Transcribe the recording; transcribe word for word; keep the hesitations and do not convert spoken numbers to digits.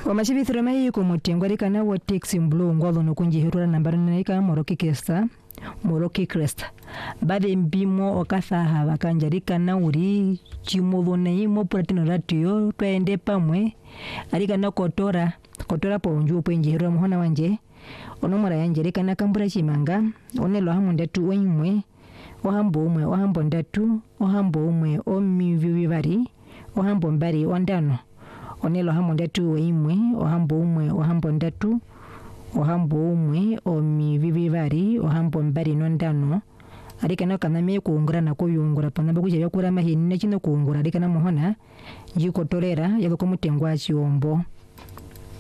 Wamachibithira mai ko mutengwa rikana wa taxi mblo ngwalo no kunjihirura nambari naika moroki kresta moroki kresta bade mbimo okathaha bakanjarika na uri chimubone imo pratino ratio twende pamwe arika na kotora kotora ponju penjihirura muhona wanje onomora yanje rika na kambura chimanga onelo hamunde tu wenywe ohambo umwe ohambo ndatu ohambo umwe omivi bari ohambo mbari ondano onelo hamunde tu weimwe ohambo umwe ohambo ndatu ohambo umwe omivi bari ohambo mbari nondano arika na kaname kuungura na kuyungura panamba kuje yakura mahini kino kuungura arika na muhona njiko torera yako mutengwa chiombo